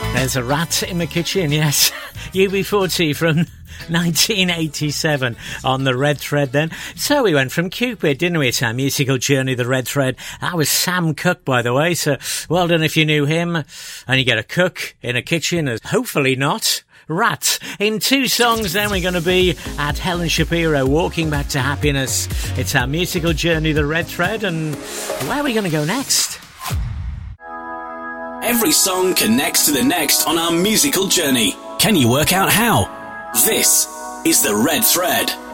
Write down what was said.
There's a rat in my kitchen, yes. UB40 from 1987 on the Red Thread then. So we went from Cupid, didn't we? It's our musical journey, the Red Thread. That was Sam Cooke, by the way, so well done if you knew him. And you get a cook in a kitchen, hopefully not. Rats. In 2 songs then we're going to be at Helen Shapiro, Walking Back to Happiness. It's our musical journey, the Red Thread, and where are we going to go next? Every song connects to the next on our musical journey. Can you work out how? This is the Red Thread.